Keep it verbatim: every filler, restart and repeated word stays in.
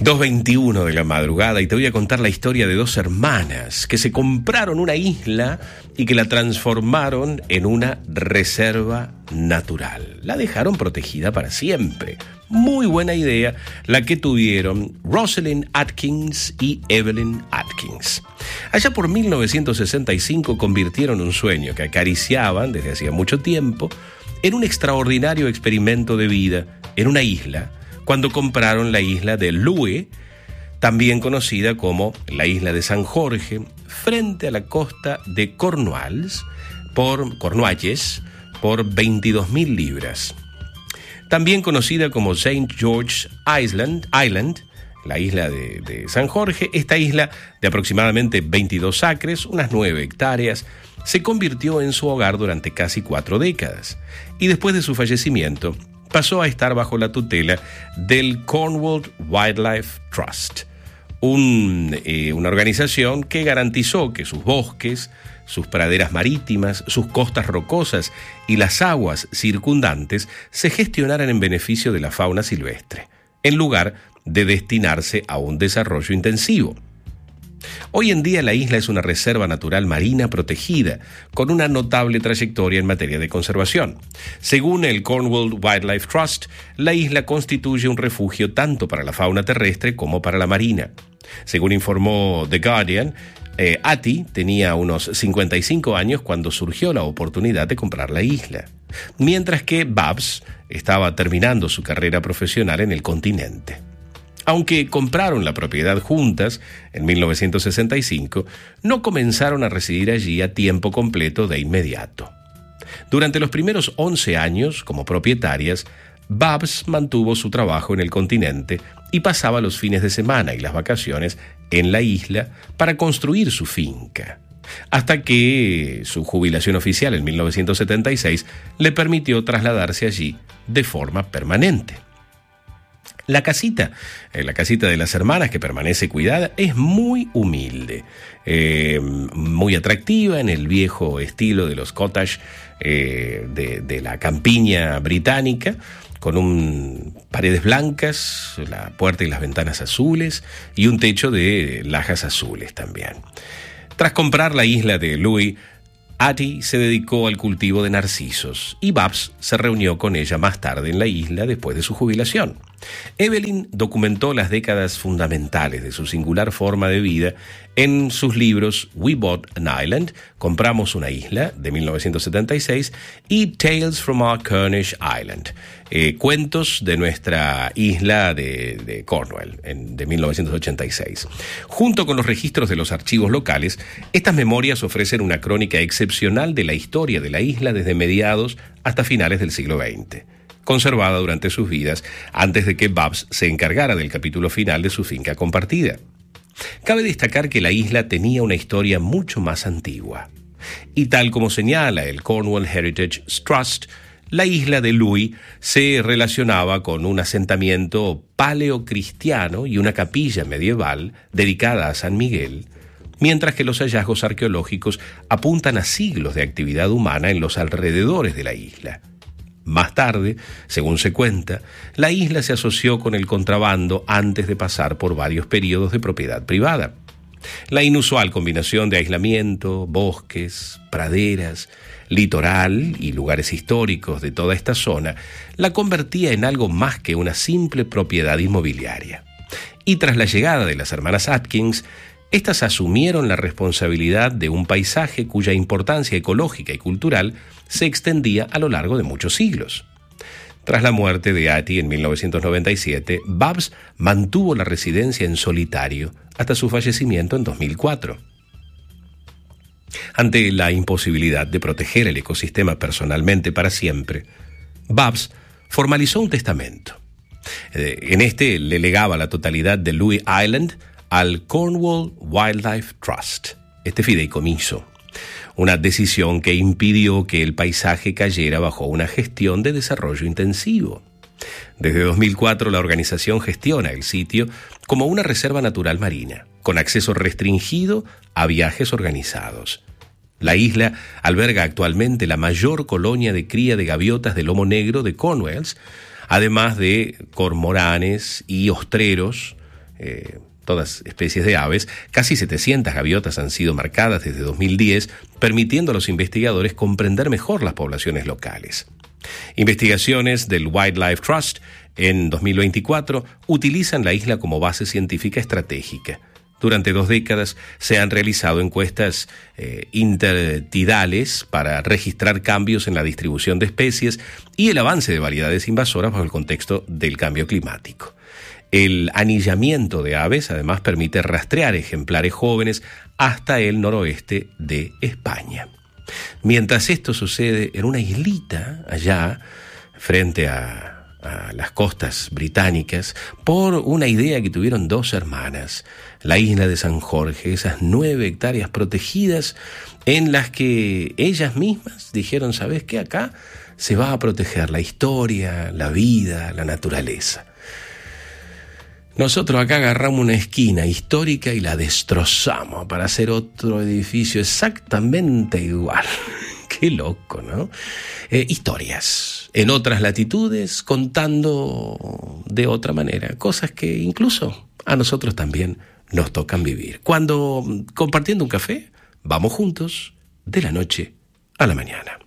dos veintiuno de la madrugada y te voy a contar la historia de dos hermanas que se compraron una isla y que la transformaron en una reserva natural. La dejaron protegida para siempre. Muy buena idea la que tuvieron Rosalind Atkins y Evelyn Atkins. Allá por mil novecientos sesenta y cinco convirtieron un sueño que acariciaban desde hacía mucho tiempo en un extraordinario experimento de vida en una isla, cuando compraron la isla de Louis, también conocida como la isla de San Jorge, frente a la costa de Cornwalls, por Cornualles, por veintidós mil libras. También conocida como Saint George Island, Island la isla de, de San Jorge, esta isla de aproximadamente veintidós acres, unas nueve hectáreas, se convirtió en su hogar durante casi cuatro décadas. Y después de su fallecimiento, pasó a estar bajo la tutela del Cornwall Wildlife Trust, un, eh, una organización que garantizó que sus bosques, sus praderas marítimas, sus costas rocosas y las aguas circundantes se gestionaran en beneficio de la fauna silvestre, en lugar de destinarse a un desarrollo intensivo. Hoy en día la isla es una reserva natural marina protegida, con una notable trayectoria en materia de conservación. Según el Cornwall Wildlife Trust, la isla constituye un refugio tanto para la fauna terrestre como para la marina. Según informó The Guardian, eh, Ati tenía unos cincuenta y cinco años cuando surgió la oportunidad de comprar la isla, mientras que Babs estaba terminando su carrera profesional en el continente. Aunque compraron la propiedad juntas en mil novecientos sesenta y cinco, no comenzaron a residir allí a tiempo completo de inmediato. Durante los primeros once años como propietarias, Babs mantuvo su trabajo en el continente y pasaba los fines de semana y las vacaciones en la isla para construir su finca, hasta que su jubilación oficial en mil novecientos setenta y seis le permitió trasladarse allí de forma permanente. La casita, eh, la casita de las hermanas que permanece cuidada, es muy humilde, eh, muy atractiva en el viejo estilo de los cottage eh, de, de la campiña británica, con un, paredes blancas, la puerta y las ventanas azules y un techo de lajas azules también. Tras comprar la isla de Louis, Ati se dedicó al cultivo de narcisos y Babs se reunió con ella más tarde en la isla después de su jubilación. Evelyn documentó las décadas fundamentales de su singular forma de vida en sus libros We Bought an Island, Compramos una isla, de mil novecientos setenta y seis, y Tales from Our Cornish Island, eh, Cuentos de nuestra isla de, de Cornwall, en, de mil novecientos ochenta y seis. Junto con los registros de los archivos locales, estas memorias ofrecen una crónica excepcional de la historia de la isla desde mediados hasta finales del siglo veinte. Conservada durante sus vidas antes de que Babs se encargara del capítulo final de su finca compartida. Cabe destacar que la isla tenía una historia mucho más antigua. Y tal como señala el Cornwall Heritage Trust, la isla de Louis se relacionaba con un asentamiento paleocristiano y una capilla medieval dedicada a San Miguel, mientras que los hallazgos arqueológicos apuntan a siglos de actividad humana en los alrededores de la isla. Más tarde, según se cuenta, la isla se asoció con el contrabando antes de pasar por varios periodos de propiedad privada. La inusual combinación de aislamiento, bosques, praderas, litoral y lugares históricos de toda esta zona la convertía en algo más que una simple propiedad inmobiliaria. Y tras la llegada de las hermanas Atkins, estas asumieron la responsabilidad de un paisaje cuya importancia ecológica y cultural se extendía a lo largo de muchos siglos. Tras la muerte de Ati en mil novecientos noventa y siete, Babs mantuvo la residencia en solitario hasta su fallecimiento en dos mil cuatro. Ante la imposibilidad de proteger el ecosistema personalmente para siempre, Babs formalizó un testamento. En este le legaba la totalidad de Louis Island al Cornwall Wildlife Trust, este fideicomiso, una decisión que impidió que el paisaje cayera bajo una gestión de desarrollo intensivo. Desde dos mil cuatro la organización gestiona el sitio como una reserva natural marina, con acceso restringido a viajes organizados. La isla alberga actualmente la mayor colonia de cría de gaviotas de lomo negro de Cornwalls, además de cormoranes y ostreros, eh, todas especies de aves, casi setecientas gaviotas han sido marcadas desde dos mil diez, permitiendo a los investigadores comprender mejor las poblaciones locales. Investigaciones del Wildlife Trust en dos mil veinticuatro utilizan la isla como base científica estratégica. Durante dos décadas se han realizado encuestas eh, intertidales para registrar cambios en la distribución de especies y el avance de variedades invasoras bajo el contexto del cambio climático. El anillamiento de aves además permite rastrear ejemplares jóvenes hasta el noroeste de España. Mientras esto sucede en una islita allá, frente a, a las costas británicas, por una idea que tuvieron dos hermanas, la isla de San Jorge, esas nueve hectáreas protegidas en las que ellas mismas dijeron, ¿sabes qué? Acá se va a proteger la historia, la vida, la naturaleza. Nosotros acá agarramos una esquina histórica y la destrozamos para hacer otro edificio exactamente igual. Qué loco, ¿no? Eh, historias en otras latitudes contando de otra manera, cosas que incluso a nosotros también nos tocan vivir. Cuando compartiendo un café, vamos juntos de la noche a la mañana.